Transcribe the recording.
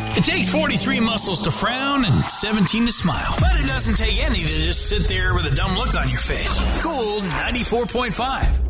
It takes 43 muscles to frown and 17 to smile. But it doesn't take any to just sit there with a dumb look on your face. Cool 94.5.